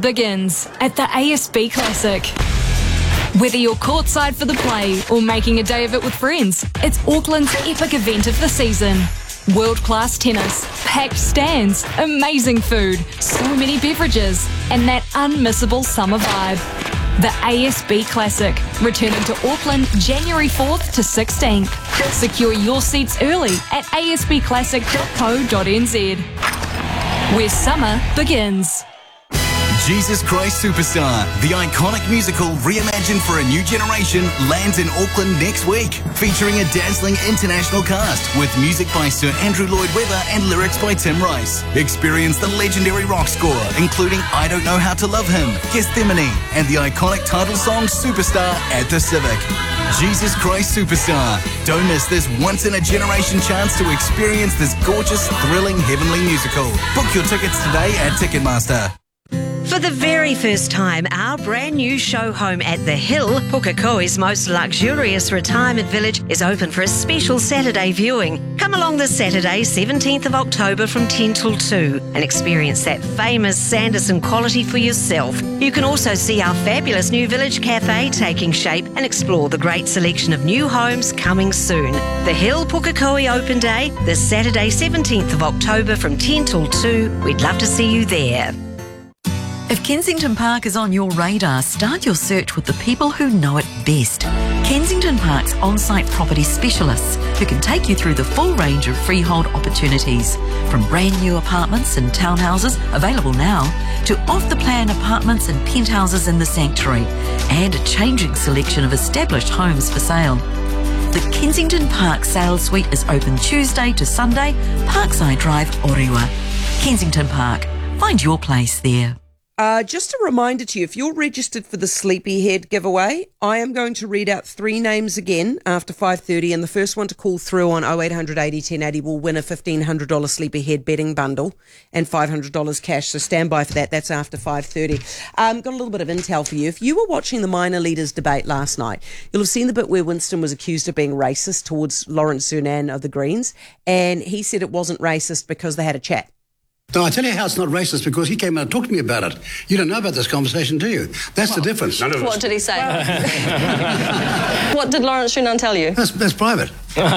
begins at the ASB Classic. Whether you're courtside for the play or making a day of it with friends, it's Auckland's epic event of the season. World-class tennis, packed stands, amazing food, so many beverages, and that unmissable summer vibe. The ASB Classic, returning to Auckland January 4th to 16th. Secure your seats early at asbclassic.co.nz, where summer begins. Jesus Christ Superstar, the iconic musical reimagined for a new generation, lands in Auckland next week, featuring a dazzling international cast with music by Sir Andrew Lloyd Webber and lyrics by Tim Rice. Experience the legendary rock score, including I Don't Know How to Love Him, Gethsemane, and the iconic title song Superstar at the Civic. Jesus Christ Superstar. Don't miss this once-in-a-generation chance to experience this gorgeous, thrilling, heavenly musical. Book your tickets today at Ticketmaster. For the very first time, our brand new show home at The Hill, Pukekohe's most luxurious retirement village, is open for a special Saturday viewing. Come along this Saturday, 17th of October from 10 till 2 and experience that famous Sanderson quality for yourself. You can also see our fabulous new village cafe taking shape and explore the great selection of new homes coming soon. The Hill Pukekohe Open Day, this Saturday, 17th of October from 10 till 2. We'd love to see you there. If Kensington Park is on your radar, start your search with the people who know it best. Kensington Park's on-site property specialists who can take you through the full range of freehold opportunities, from brand new apartments and townhouses available now to off-the-plan apartments and penthouses in the Sanctuary, and a changing selection of established homes for sale. The Kensington Park Sales Suite is open Tuesday to Sunday, Parkside Drive, Orewa. Kensington Park. Find your place there. Just a reminder to you, if you're registered for the Sleepyhead giveaway, I am going to read out 3 names again after 5:30, and the first one to call through on 0800 80 1080 will win a $1,500 Sleepyhead betting bundle and $500 cash, so stand by for that. That's after 5:30. Got a little bit of intel for you. If you were watching the minor leaders debate last night, you'll have seen the bit where Winston was accused of being racist towards Lawrence Sunan of the Greens, and he said it wasn't racist because they had a chat. No, I tell you how it's not racist, because he came out and talked to me about it. You don't know about this conversation, do you? That's the difference. What did he say? What did Lawrence Sunan tell you? That's private.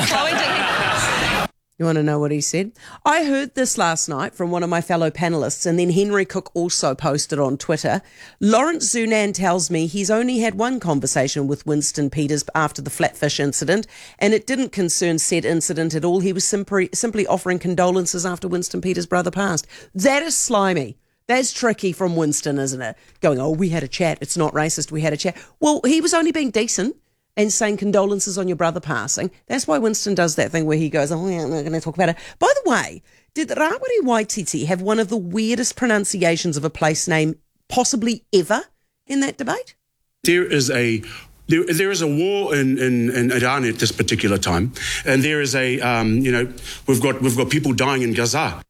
You want to know what he said? I heard this last night from one of my fellow panellists, and then Henry Cook also posted on Twitter. Lawrence Sunan tells me he's only had one conversation with Winston Peters after the Flatfish incident, and it didn't concern said incident at all. He was simply offering condolences after Winston Peters' brother passed. That is slimy. That's tricky from Winston, isn't it? Going, oh, we had a chat. It's not racist. We had a chat. Well, he was only being decent and saying condolences on your brother passing. That's why Winston does that thing where he goes, oh, yeah, I'm not going to talk about it. By the way, did Rawiri Waititi have one of the weirdest pronunciations of a place name possibly ever in that debate? There is a war in Iran at this particular time, and there is a we've got people dying in Gaza.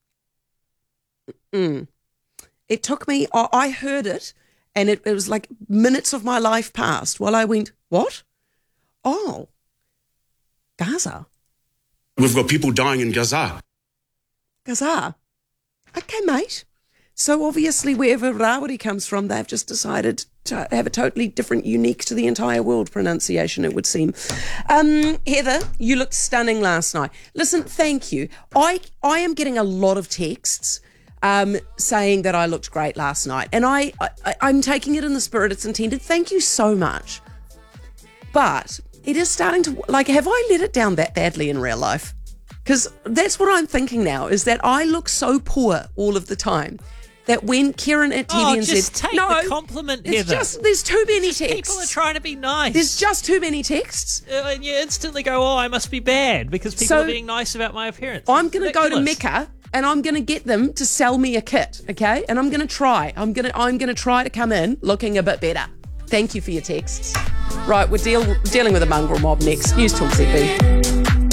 It took me. I heard it, and it was like minutes of my life passed while I went, what? Oh, Gaza. We've got people dying in Gaza. Gaza. Okay, mate. So obviously wherever Rawiri comes from, they've just decided to have a totally different, unique to the entire world pronunciation, it would seem. Heather, you looked stunning last night. Listen, thank you. I am getting a lot of texts saying that I looked great last night. And I'm taking it in the spirit it's intended. Thank you so much. But it is starting to, have I let it down that badly in real life? Because that's what I'm thinking now, is that I look so poor all of the time that when Kieran at TVN just said, take the compliment, Heather. There's too many texts. People are trying to be nice. There's just too many texts. And you instantly go, oh, I must be bad because people are being nice about my appearance. I'm going to go to Mecca and I'm going to get them to sell me a kit, okay? And I'm going to try. I'm going to try to come in looking a bit better. Thank you for your texts. Right, we're dealing with a mongrel mob next. News Talk ZB.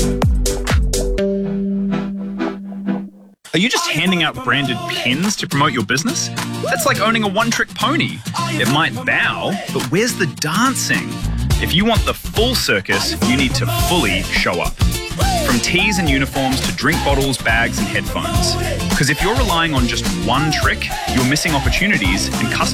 Are you just handing out branded pens to promote your business? That's like owning a one-trick pony. It might bow, but where's the dancing? If you want the full circus, you need to fully show up. From tees and uniforms to drink bottles, bags and headphones. Because if you're relying on just one trick, you're missing opportunities and customers